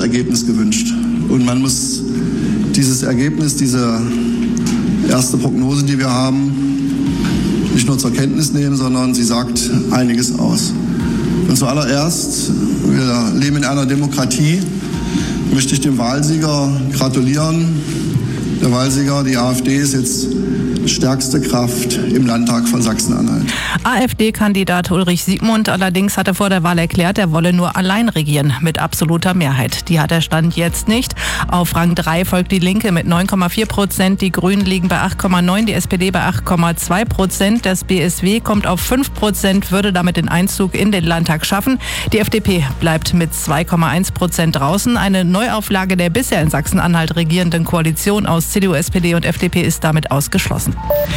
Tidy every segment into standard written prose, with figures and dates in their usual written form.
Ergebnis gewünscht. Und man muss dieses Ergebnis, diese erste Prognose, die wir haben, nicht nur zur Kenntnis nehmen, sondern sie sagt einiges aus. Und zuallererst, wir leben in einer Demokratie, möchte ich dem Wahlsieger gratulieren. Der Wahlsieger, die AfD, ist jetzt stärkste Kraft im Landtag von Sachsen-Anhalt. AfD-Kandidat Ulrich Siegmund allerdings hatte vor der Wahl erklärt, er wolle nur allein regieren mit absoluter Mehrheit. Die hat er Stand jetzt nicht. Auf Rang 3 folgt die Linke mit 9,4%, die Grünen liegen bei 8,9%, die SPD bei 8,2%. Das BSW kommt auf 5%, würde damit den Einzug in den Landtag schaffen. Die FDP bleibt mit 2,1% draußen. Eine Neuauflage der bisher in Sachsen-Anhalt regierenden Koalition aus CDU, SPD und FDP ist damit ausgeschlossen.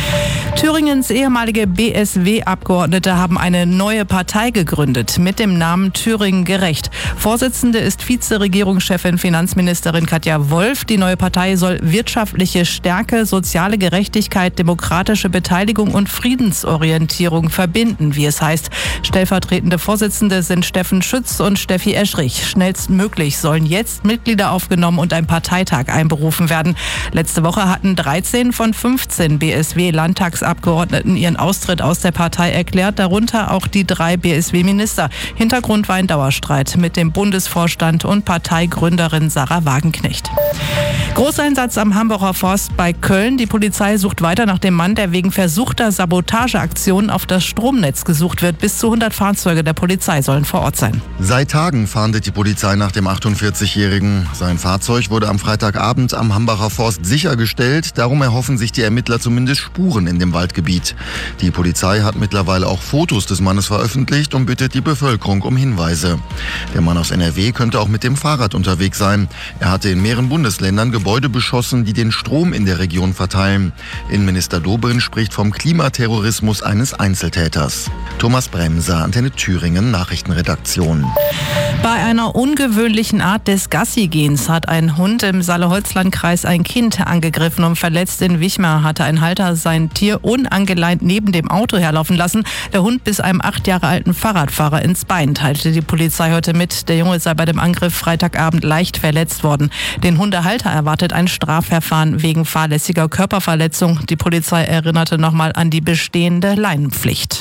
Thüringens ehemalige BSW-Abgeordnete haben eine neue Partei gegründet mit dem Namen Thüringen gerecht. Vorsitzende ist Vizeregierungschefin Finanzministerin Katja Wolf. Die neue Partei soll wirtschaftliche Stärke, soziale Gerechtigkeit, demokratische Beteiligung und Friedensorientierung verbinden, wie es heißt. Stellvertretende Vorsitzende sind Steffen Schütz und Steffi Eschrich. Schnellstmöglich sollen jetzt Mitglieder aufgenommen und ein Parteitag einberufen werden. Letzte Woche hatten 13 von 15 BSW-Landtagsabgeordneten ihren Austritt aus der Partei erklärt, darunter auch die 3 BSW-Minister. Hintergrund war ein Dauerstreit mit dem Bundesvorstand und Parteigründerin Sarah Wagenknecht. Großeinsatz am Hambacher Forst bei Köln. Die Polizei sucht weiter nach dem Mann, der wegen versuchter Sabotageaktionen auf das Stromnetz gesucht wird. Bis zu 100 Fahrzeuge der Polizei sollen vor Ort sein. Seit Tagen fahndet die Polizei nach dem 48-Jährigen. Sein Fahrzeug wurde am Freitagabend am Hambacher Forst sichergestellt. Darum erhoffen sich die Ermittler zumindest Spuren in dem Waldgebiet. Die Polizei hat mittlerweile auch Fotos des Mannes veröffentlicht und bittet die Bevölkerung um Hinweise. Der Mann aus NRW könnte auch mit dem Fahrrad unterwegs sein. Er hatte in mehreren Bundesländern Gebäude beschossen, die den Strom in der Region verteilen. Innenminister Dobrindt spricht vom Klimaterrorismus eines Einzeltäters. Thomas Bremser, Antenne Thüringen, Nachrichtenredaktion. Bei einer ungewöhnlichen Art des Gassigehens hat ein Hund im Saale-Holzland-Kreis ein Kind angegriffen und verletzt. In Wichmar hatte ein Halter sein Tier unangeleint neben dem Auto herlaufen lassen. Der Hund biss einem 8 Jahre alten Fahrradfahrer ins Bein, teilte die Polizei heute mit. Der Junge sei bei dem Angriff Freitagabend leicht verletzt worden. Den Hundehalter erwartet ein Strafverfahren wegen fahrlässiger Körperverletzung. Die Polizei erinnerte nochmal an die bestehende Leinenpflicht.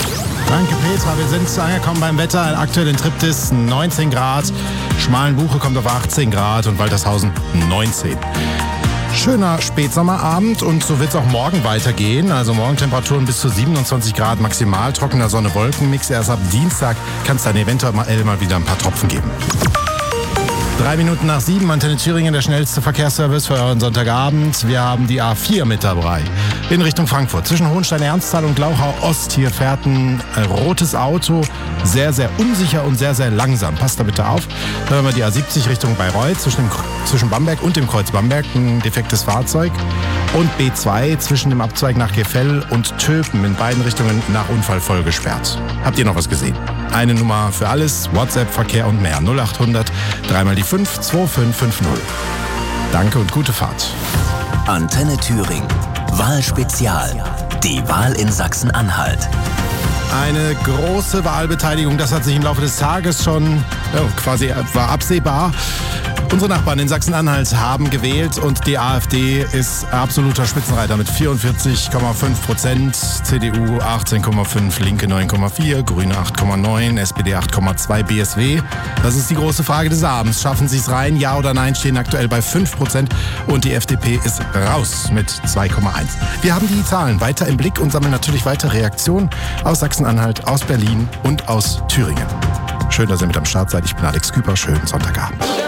Danke Petra, wir sind angekommen beim Wetter. Aktuell in Triptis 19 Grad, Schmalenbuche kommt auf 18 Grad und Waltershausen 19. Schöner Spätsommerabend und so wird es auch morgen weitergehen. Also morgen Temperaturen bis zu 27 Grad, maximal trockener Sonne-Wolken-Mix. Erst ab Dienstag kann es dann eventuell mal wieder ein paar Tropfen geben. 3 Minuten nach 7, Antenne Thüringen, der schnellste Verkehrsservice für euren Sonntagabend. Wir haben die A4 mit dabei in Richtung Frankfurt. Zwischen Hohenstein-Ernsthal und Glauchau-Ost hier fährt ein rotes Auto. Sehr, sehr unsicher und sehr, sehr langsam. Passt da bitte auf. Dann haben wir die A70 Richtung Bayreuth, zwischen Bamberg und dem Kreuz Bamberg, ein defektes Fahrzeug. Und B2 zwischen dem Abzweig nach Gefell und Töpen in beiden Richtungen nach Unfall voll gesperrt. Habt ihr noch was gesehen? Eine Nummer für alles, WhatsApp, Verkehr und mehr. 0800 3 mal die 5 2550. Danke und gute Fahrt. Antenne Thüringen. Wahlspezial. Die Wahl in Sachsen-Anhalt. Eine große Wahlbeteiligung, das hat sich im Laufe des Tages schon quasi war absehbar. Unsere Nachbarn in Sachsen-Anhalt haben gewählt und die AfD ist absoluter Spitzenreiter mit 44,5%, CDU 18,5%, Linke 9,4%, Grüne 8,9%, SPD 8,2%, BSW. Das ist die große Frage des Abends. Schaffen sie es rein? Ja oder nein? Stehen aktuell bei 5% und die FDP ist raus mit 2,1%. Wir haben die Zahlen weiter im Blick und sammeln natürlich weitere Reaktionen aus Sachsen-Anhalt, aus Berlin und aus Thüringen. Schön, dass ihr mit am Start seid. Ich bin Alex Küper. Schönen Sonntagabend.